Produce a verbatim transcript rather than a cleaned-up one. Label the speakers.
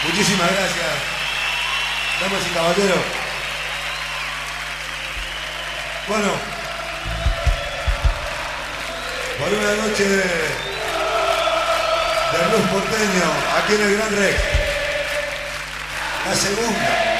Speaker 1: Muchísimas gracias, damas y caballeros. Bueno, por una noche de, de blues porteño aquí en el Gran Rex, la segunda.